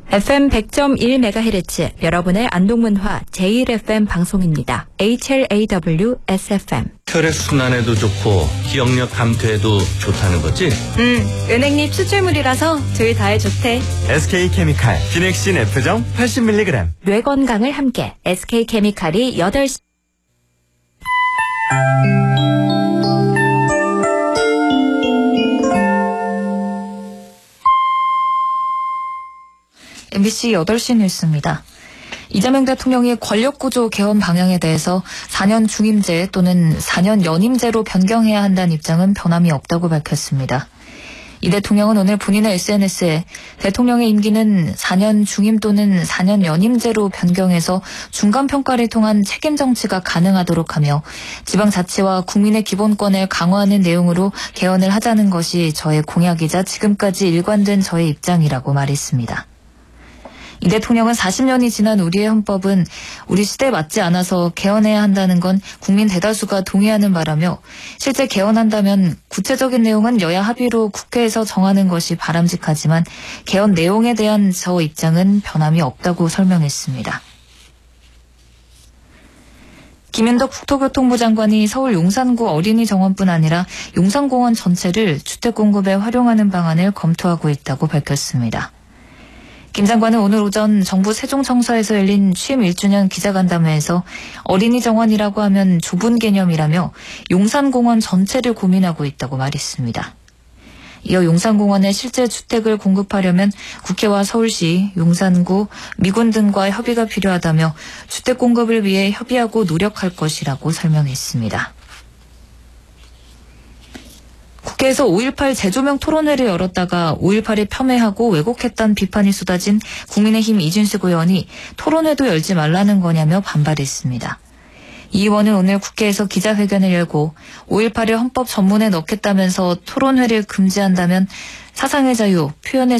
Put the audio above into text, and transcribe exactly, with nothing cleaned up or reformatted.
에프엠 백 점 일 메가헤르츠 여러분의 안동문화 제일 에프엠 방송입니다. 에이치엘에이더블유 에스에프엠. 혈액순환에도 좋고 기억력 감퇴에도 좋다는 거지? 음, 은행잎 추출물이라서 둘 다에 좋대. 에스케이케미칼 비넥신 F정 팔십 밀리그램. 뇌 건강을 함께 에스케이케미칼이 여덟 시 엠비씨 여덟 시 뉴스입니다. 이재명 대통령이 권력구조 개헌 방향에 대해서 사 년 중임제 또는 사 년 연임제로 변경해야 한다는 입장은 변함이 없다고 밝혔습니다. 이 대통령은 오늘 본인의 에스엔에스에 대통령의 임기는 사 년 중임 또는 사 년 연임제로 변경해서 중간평가를 통한 책임 정치가 가능하도록 하며 지방자치와 국민의 기본권을 강화하는 내용으로 개헌을 하자는 것이 저의 공약이자 지금까지 일관된 저의 입장이라고 말했습니다. 이 대통령은 사십 년이 지난 우리의 헌법은 우리 시대에 맞지 않아서 개헌해야 한다는 건 국민 대다수가 동의하는 바라며 실제 개헌한다면 구체적인 내용은 여야 합의로 국회에서 정하는 것이 바람직하지만 개헌 내용에 대한 저 입장은 변함이 없다고 설명했습니다. 김윤덕 국토교통부 장관이 서울 용산구 어린이 정원뿐 아니라 용산공원 전체를 주택 공급에 활용하는 방안을 검토하고 있다고 밝혔습니다. 김 장관은 오늘 오전 정부 세종청사에서 열린 취임 일 주년 기자간담회에서 어린이 정원이라고 하면 좁은 개념이라며 용산공원 전체를 고민하고 있다고 말했습니다. 이어 용산공원에 실제 주택을 공급하려면 국회와 서울시, 용산구, 미군 등과 협의가 필요하다며 주택 공급을 위해 협의하고 노력할 것이라고 설명했습니다. 국회에서 오일팔 재조명 토론회를 열었다가 오일팔을 폄훼하고 왜곡했다는 비판이 쏟아진 국민의힘 이준석 의원이 토론회도 열지 말라는 거냐며 반발했습니다. 이 의원은 오늘 국회에서 기자회견을 열고 오일팔을 헌법 전문에 넣겠다면서 토론회를 금지한다면 사상의 자유, 표현의